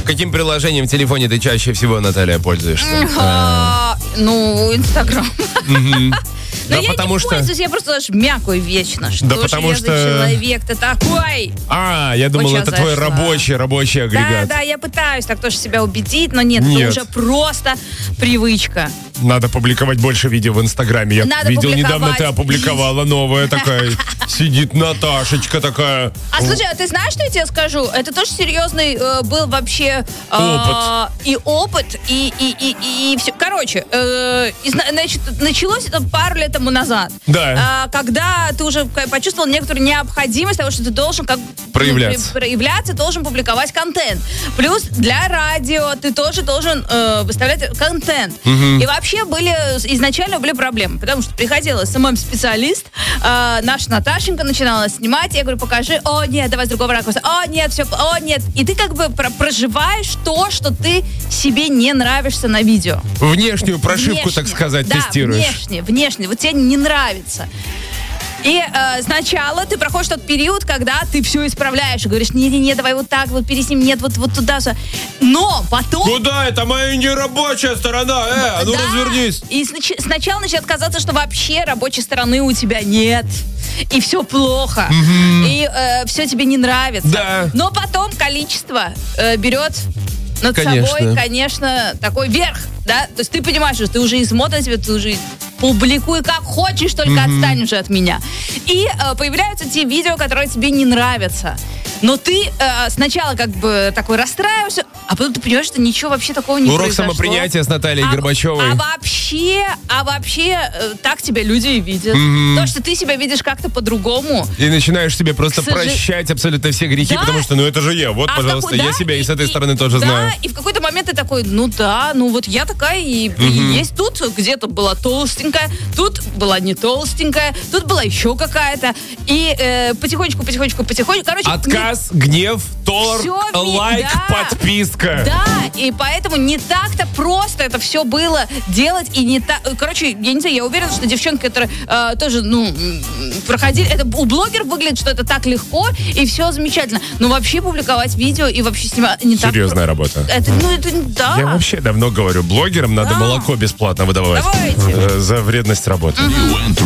Каким приложением в телефоне ты чаще всего, Наталья, пользуешься? Инстаграм. Но Да, я потому не что... пользуюсь, я просто жмякаю вечно. Что Да, же потому я что... за человек-то такой? Я думал, Вот это щас твой зашла. рабочий агрегат. Да, я пытаюсь так тоже себя убедить, но нет, Нет. это уже просто привычка. Надо публиковать больше видео в Инстаграме. Я Надо видел, публиковать. недавно ты опубликовала новое такая. Сидит Наташечка такая. Слушай, а ты знаешь, что я тебе скажу? Это тоже серьезный был вообще опыт, и все. Короче, значит, началось это пару лет тому назад. Да. Когда ты уже почувствовал некоторую необходимость того, что ты должен проявляться, должен публиковать контент. Плюс для радио ты тоже должен выставлять контент. И вообще изначально были проблемы, потому что приходила СММ-специалист, наша Наташенька начинала снимать, я говорю, покажи, о нет, давай с другого ракурса, о нет, все, о нет. И ты как бы проживаешь то, что ты себе не нравишься на видео. Внешнюю прошивку, так сказать, тестируешь. Внешне, вот тебе не нравится. И сначала ты проходишь тот период, когда ты все исправляешь и говоришь, не, давай вот так, вот пересним, нет, вот туда же. Но потом... Куда? Это моя нерабочая сторона, развернись. И сначала начинает казаться, что вообще рабочей стороны у тебя нет. И все плохо. И все тебе не нравится. Да. Но потом количество берет над собой, конечно, такой верх. Да? То есть ты понимаешь, что ты уже измотан себе, ты уже публикуй как хочешь, только отстань уже от меня. И появляются те видео, которые тебе не нравятся. Но ты сначала как бы такой расстраиваешься, а потом ты понимаешь, что ничего вообще такого не произошло. Урок самопринятия с Натальей Горбачевой. А вообще так тебя люди и видят. То, что ты себя видишь как-то по-другому. И начинаешь себе просто прощать абсолютно все грехи, потому что, это же я. Вот, пожалуйста, я себя и с этой стороны тоже знаю. Да, и в какой-то момент ты такой, вот я такая и есть. Тут где-то была толстенькая, тут была не толстенькая, тут была еще какая-то. И потихонечку. Короче, отказ, гнев, торг, лайк, подписка. Да, и поэтому не так-то просто это все было делать. И не так... Короче, я не знаю, я уверена, что девчонки, которые тоже, проходили... Это у блогеров выглядит, что это так легко, и все замечательно. Но вообще публиковать видео и вообще снимать не так... Серьезная работа. Да. Я вообще давно говорю, блогерам надо молоко бесплатно выдавать. Давайте. За вредность работы.